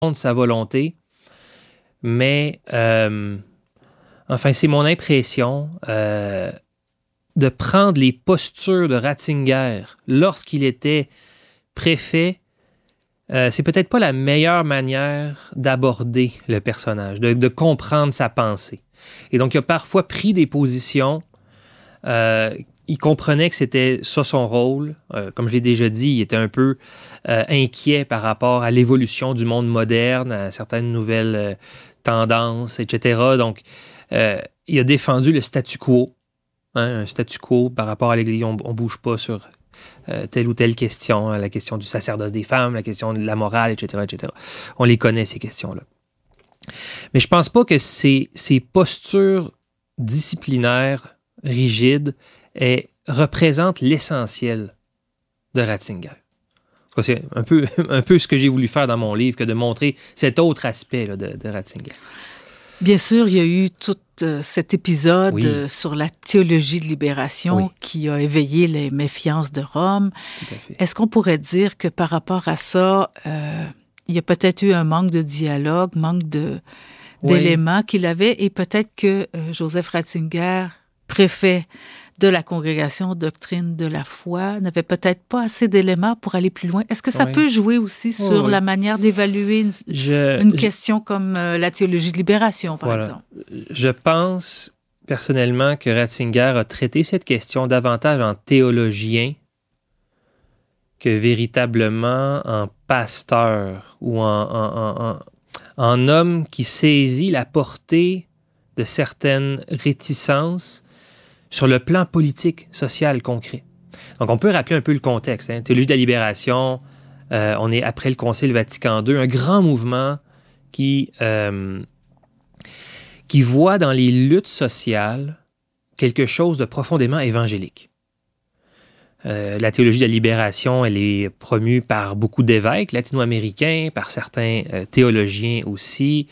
de sa volonté. Mais, enfin, c'est mon impression de prendre les postures de Ratzinger lorsqu'il était préfet. C'est peut-être pas la meilleure manière d'aborder le personnage, de comprendre sa pensée. Et donc, il a parfois pris des positions. Il comprenait que c'était ça son rôle. Comme je l'ai déjà dit, il était un peu inquiet par rapport à l'évolution du monde moderne, à certaines nouvelles tendances, etc. Donc, il a défendu le statu quo. Un statu quo par rapport à l'Église. On ne bouge pas sur telle ou telle question, la question du sacerdoce des femmes, la question de la morale, etc., etc. On les connaît, ces questions-là. Mais je ne pense pas que ces postures disciplinaires rigides représentent l'essentiel de Ratzinger. C'est un peu ce que j'ai voulu faire dans mon livre, que de montrer cet autre aspect là, de Ratzinger. Bien sûr, il y a eu tout cet épisode sur la théologie de libération qui a éveillé les méfiances de Rome. Tout à fait. Est-ce qu'on pourrait dire que par rapport à ça, il y a peut-être eu un manque de dialogue, manque d'éléments qu'il avait, et peut-être que Joseph Ratzinger, préfet de la congrégation Doctrine de la foi, n'avait peut-être pas assez d'éléments pour aller plus loin. Est-ce que ça peut jouer aussi sur la manière d'évaluer une question comme la théologie de libération, par exemple? Je pense personnellement que Ratzinger a traité cette question davantage en théologien que véritablement en pasteur ou en homme qui saisit la portée de certaines réticences sur le plan politique, social, concret. Donc, on peut rappeler un peu le contexte. Théologie de la libération, on est après le Concile Vatican II, un grand mouvement qui voit dans les luttes sociales quelque chose de profondément évangélique. La théologie de la libération, elle est promue par beaucoup d'évêques latino-américains, par certains théologiens aussi.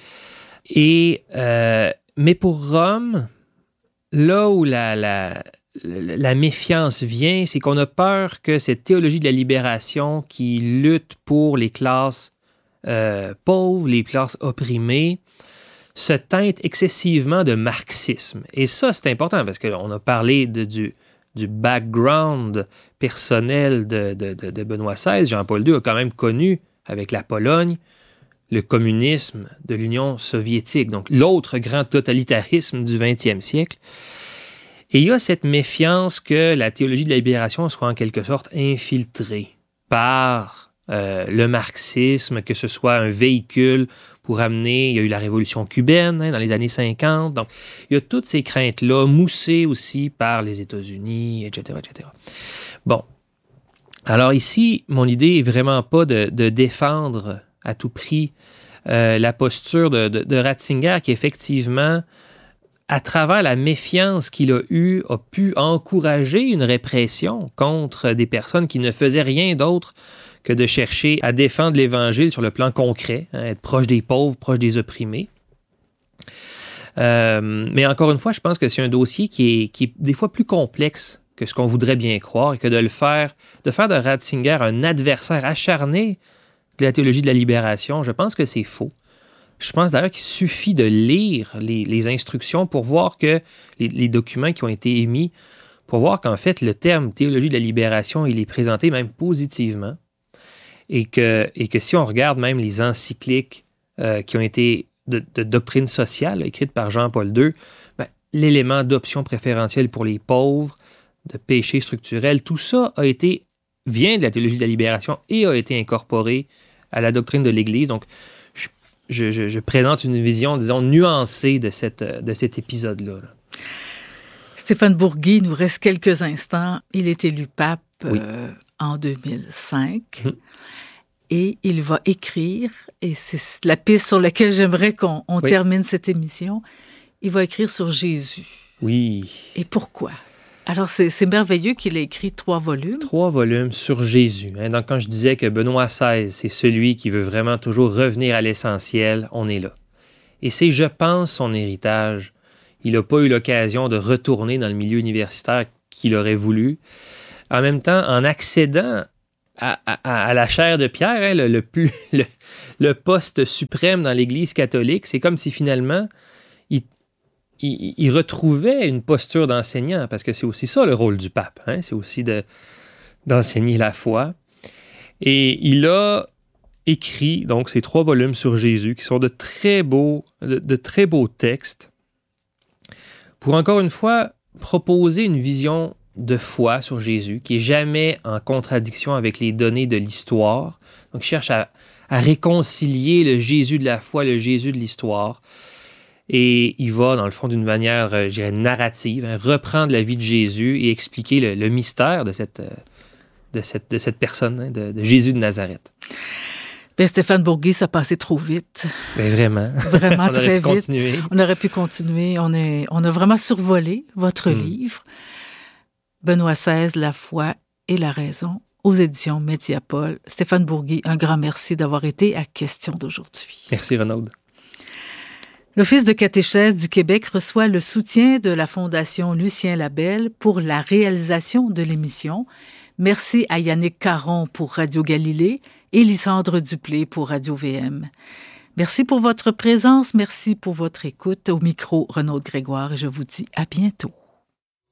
Mais pour Rome, là où la méfiance vient, c'est qu'on a peur que cette théologie de la libération qui lutte pour les classes pauvres, les classes opprimées, se teinte excessivement de marxisme. Et ça, c'est important parce qu'on a parlé du background personnel de Benoît XVI. Jean-Paul II a quand même connu, avec la Pologne, le communisme de l'Union soviétique, donc l'autre grand totalitarisme du 20e siècle. Et il y a cette méfiance que la théologie de la libération soit en quelque sorte infiltrée par le marxisme, que ce soit un véhicule pour amener... Il y a eu la révolution cubaine dans les années 50. Donc, il y a toutes ces craintes-là, moussées aussi par les États-Unis, etc., etc. Bon. Alors ici, mon idée est vraiment pas de défendre à tout prix la posture de Ratzinger qui, effectivement, à travers la méfiance qu'il a eue, a pu encourager une répression contre des personnes qui ne faisaient rien d'autre que de chercher à défendre l'Évangile sur le plan concret, être proche des pauvres, proche des opprimés. Mais encore une fois, je pense que c'est un dossier qui est des fois plus complexe que ce qu'on voudrait bien croire et que de faire de Ratzinger un adversaire acharné de la théologie de la libération, je pense que c'est faux. Je pense d'ailleurs qu'il suffit de lire les instructions pour voir que les documents qui ont été émis, pour voir qu'en fait, le terme théologie de la libération, il est présenté même positivement. Et que si on regarde même les encycliques qui ont été de doctrine sociale, écrites par Jean-Paul II, l'élément d'option préférentielle pour les pauvres, de péché structurel, tout ça vient de la théologie de la libération et a été incorporé à la doctrine de l'Église. Donc, je présente une vision, disons, nuancée de cet épisode-là. Stéphane Bourgui, il nous reste quelques instants. Il est élu pape en 2005. Et il va écrire, et c'est la piste sur laquelle j'aimerais qu'on termine cette émission, il va écrire sur Jésus. Oui. Et pourquoi? Alors, c'est merveilleux qu'il ait écrit 3 volumes. 3 volumes sur Jésus. Donc, quand je disais que Benoît XVI, c'est celui qui veut vraiment toujours revenir à l'essentiel, on est là. Et c'est, je pense, son héritage. Il n'a pas eu l'occasion de retourner dans le milieu universitaire qu'il aurait voulu. En même temps, en accédant à la chair de Pierre, hein, le poste suprême dans l'Église catholique. C'est comme si finalement, il retrouvait une posture d'enseignant, parce que c'est aussi ça le rôle du pape. Hein? C'est aussi d'enseigner la foi. Et il a écrit donc ces 3 volumes sur Jésus, qui sont de très beaux textes, pour encore une fois proposer une vision de foi sur Jésus, qui n'est jamais en contradiction avec les données de l'histoire. Donc, il cherche à réconcilier le Jésus de la foi, le Jésus de l'histoire. Et il va, dans le fond, d'une manière, je dirais, narrative, hein, reprendre la vie de Jésus et expliquer le mystère de cette personne, hein, de Jésus de Nazareth. Bien, Stéphane Bourguet, ça passait trop vite. Bien, vraiment. Vraiment très vite. Continuer. On aurait pu continuer. On a vraiment survolé votre livre. Benoît XVI, La foi et la raison, aux éditions Mediapol. Stéphane Bourguet, un grand merci d'avoir été à Question d'aujourd'hui. Merci, Renaud. L'Office de catéchèse du Québec reçoit le soutien de la Fondation Lucien Labelle pour la réalisation de l'émission. Merci à Yannick Caron pour Radio Galilée et Lysandre Duplé pour Radio VM. Merci pour votre présence, merci pour votre écoute. Au micro, Renaud Grégoire, et je vous dis à bientôt.